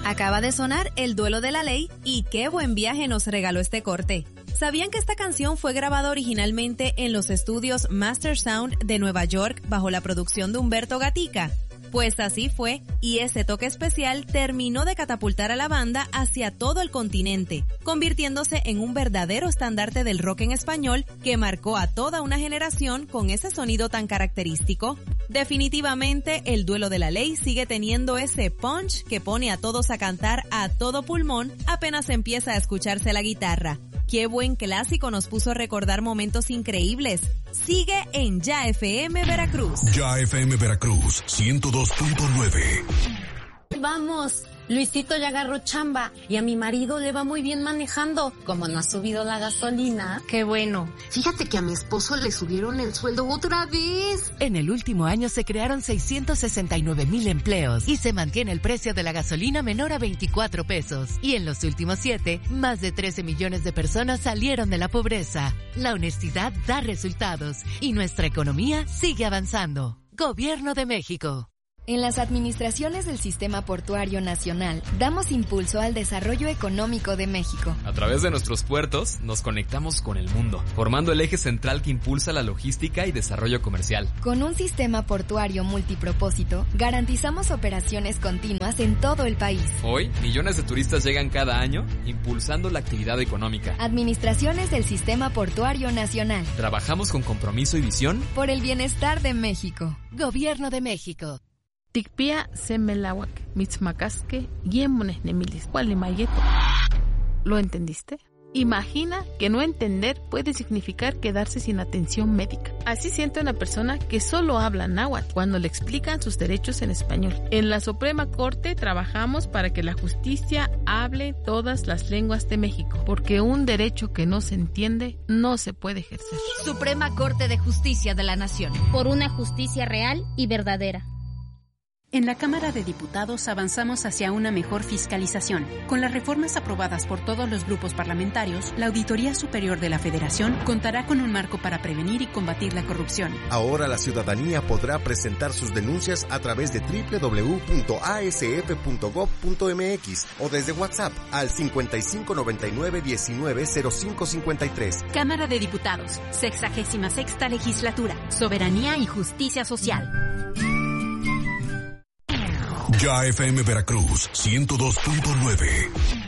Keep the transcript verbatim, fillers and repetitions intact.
Acaba de sonar El Duelo de la Ley y qué buen viaje nos regaló este corte. ¿Sabían que esta canción fue grabada originalmente en los estudios Master Sound de Nueva York bajo la producción de Humberto Gatica? Pues así fue, y ese toque especial terminó de catapultar a la banda hacia todo el continente, convirtiéndose en un verdadero estandarte del rock en español que marcó a toda una generación con ese sonido tan característico. Definitivamente, El Duelo de la Ley sigue teniendo ese punch que pone a todos a cantar a todo pulmón apenas empieza a escucharse la guitarra. Qué buen clásico nos puso a recordar momentos increíbles. Sigue en Ya F M Veracruz. Ya F M Veracruz, ciento dos punto nueve. Vamos, Luisito ya agarró chamba y a mi marido le va muy bien manejando. Como no ha subido la gasolina. Qué bueno. Fíjate que a mi esposo le subieron el sueldo otra vez. En el último año se crearon seiscientos sesenta y nueve mil empleos y se mantiene el precio de la gasolina menor a veinticuatro pesos. Y en los últimos siete, más de trece millones de personas salieron de la pobreza. La honestidad da resultados y nuestra economía sigue avanzando. Gobierno de México. En las administraciones del Sistema Portuario Nacional, damos impulso al desarrollo económico de México. A través de nuestros puertos, nos conectamos con el mundo, formando el eje central que impulsa la logística y desarrollo comercial. Con un sistema portuario multipropósito, garantizamos operaciones continuas en todo el país. Hoy, millones de turistas llegan cada año, impulsando la actividad económica. Administraciones del Sistema Portuario Nacional. Trabajamos con compromiso y visión por el bienestar de México. Gobierno de México. Tikpia semelawak, mitzmacasque, yemones nemilis, mayeto. ¿Lo entendiste? Imagina que no entender puede significar quedarse sin atención médica. Así siente una persona que solo habla náhuatl cuando le explican sus derechos en español. En la Suprema Corte trabajamos para que la justicia hable todas las lenguas de México, porque un derecho que no se entiende no se puede ejercer. Suprema Corte de Justicia de la Nación. Por una justicia real y verdadera. En la Cámara de Diputados avanzamos hacia una mejor fiscalización. Con las reformas aprobadas por todos los grupos parlamentarios, la Auditoría Superior de la Federación contará con un marco para prevenir y combatir la corrupción. Ahora la ciudadanía podrá presentar sus denuncias a través de doble u doble u doble u punto a s f punto gob punto m x o desde WhatsApp al cincuenta y cinco noventa y nueve diecinueve cero cinco cincuenta y tres. Cámara de Diputados, sexagésima sexta legislatura, soberanía y justicia social. Ya F M Veracruz, ciento dos punto nueve.